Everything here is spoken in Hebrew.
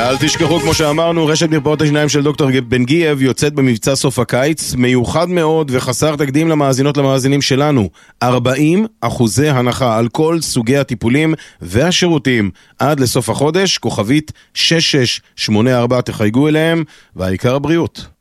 ואל תשכחו, כמו שאמרנו, רשת מרפאות השיניים של דוקטור בן גייב יוצאת במבצע סוף הקיץ, מיוחד מאוד וחסר תקדים למאזינות למאזינים שלנו. 40% הנחה על כל סוגי הטיפולים והשירותים עד לסוף החודש, כוכבית 6684, תחייגו אליהם, והעיקר הבריאות.